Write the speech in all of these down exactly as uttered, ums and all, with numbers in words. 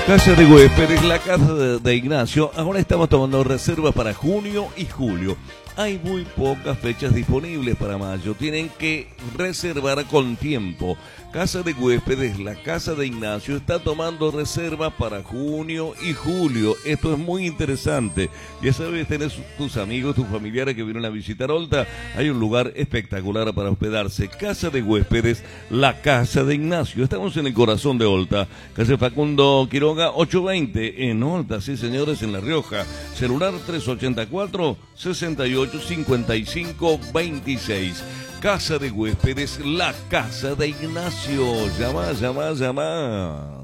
Casa de Huéspedes, la casa de, de Ignacio. Ahora estamos tomando reservas para junio y julio. Hay muy pocas fechas disponibles para mayo. Tienen que reservar con tiempo. Casa de Huéspedes, la casa de Ignacio, está tomando reservas para junio y julio. Esto es muy interesante. Ya sabes, tenés tus amigos, tus familiares que vienen a visitar Olta. Hay un lugar espectacular para hospedarse. Casa de Huéspedes, la casa de Ignacio. Estamos en el corazón de Olta. Calle Facundo Quiroga, ochocientos veinte en Olta, sí señores, en La Rioja. Celular tres ochenta y cuatro, sesenta y ocho, cincuenta y cinco, veintiséis. Casa de Huéspedes, la casa de Ignacio. Llama, llama, llama.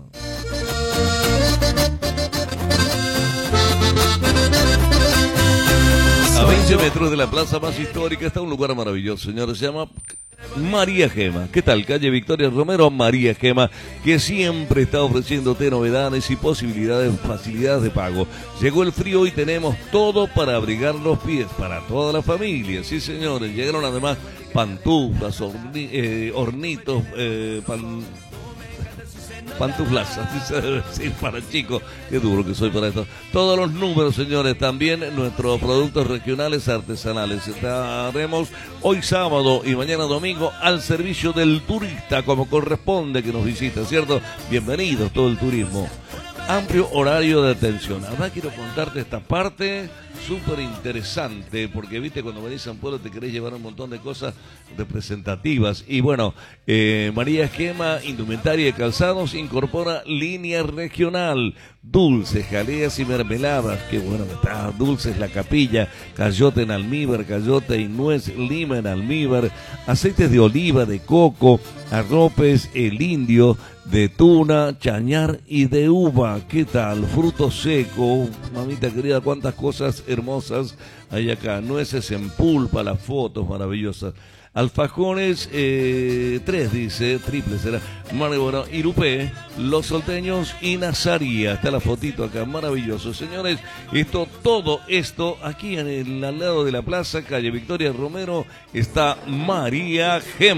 A veinte metros de la plaza más histórica está un lugar maravilloso, señores. Se llama María Gema. ¿Qué tal? Calle Victoria Romero, María Gema, que siempre está ofreciéndote novedades y posibilidades, facilidades de pago. Llegó el frío y tenemos todo para abrigar los pies para toda la familia. Sí, señores. Llegaron además pantuflas, horni, eh, hornitos, eh, pan... pantuflas, así se debe decir para chicos. Qué duro que soy para esto. Todos los números, señores, también nuestros productos regionales artesanales. Estaremos hoy sábado y mañana domingo al servicio del turista, como corresponde que nos visita, ¿cierto? Bienvenidos todo el turismo. Amplio horario de atención. Ahora quiero contarte esta parte súper interesante, porque viste, cuando venís a un pueblo te querés llevar un montón de cosas representativas. Y bueno, eh, María Gema, indumentaria y calzados, incorpora línea regional, dulces, jaleas y mermeladas. Qué bueno que está. Dulces La Capilla, cayote en almíbar, cayote y nuez, lima en almíbar, aceites de oliva, de coco, arropes El Indio, de tuna, chañar y de uva. ¿Qué tal? Fruto seco, mamita querida, cuántas cosas hermosas hay acá. Nueces en pulpa, las fotos maravillosas. Alfajores, eh, tres dice, triple será. Bueno, Irupé, Los Salteños y Nazaría. Está la fotito acá, maravilloso. Señores, esto, todo esto, aquí en el, al lado de la plaza, calle Victoria Romero, está María Gema.